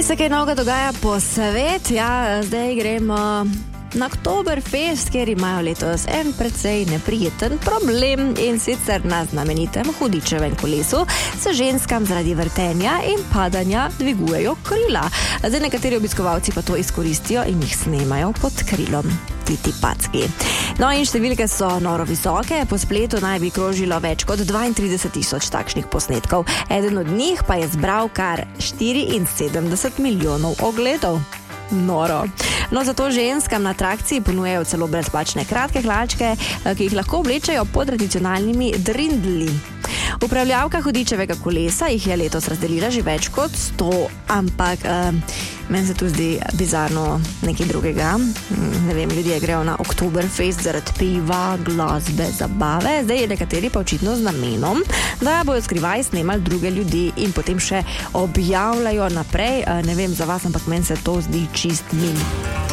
se kaj novega dogaja po svet? Ja, zdaj gremo na Oktoberfest, kjer imajo letos en precej neprijeten problem, in sicer na znamenitem hudičevem kolesu se ženskam zaradi vrtenja in padanja dvigujejo krila. Zdaj nekateri obiskovalci pa to izkoristijo in jih snemajo pod krilom. Ti packi. No, in številke so noro visoke, po spletu naj bi krožilo več kot 32,000 takšnih posnetkov. Eden od njih pa je zbral kar 74 milijonov ogledov. Noro. No, zato ženskam na atrakciji ponujajo celo brezplačne kratke hlačke, ki jih lahko oblečajo pod tradicionalnimi drindli. Upravljavka hudičevega kolesa jih je letos razdelila že več kot 100, ampak meni se tu zdi bizarno nekaj drugega. Ne vem, ljudje grejo na Oktoberfest zaradi piva, glasbe, zabave, zdaj nekateri pa očitno z namenom, da bojo skrivaj snemali druge ljudi in potem še objavljajo naprej. Ne vem za vas, ampak meni se to zdi čist mim.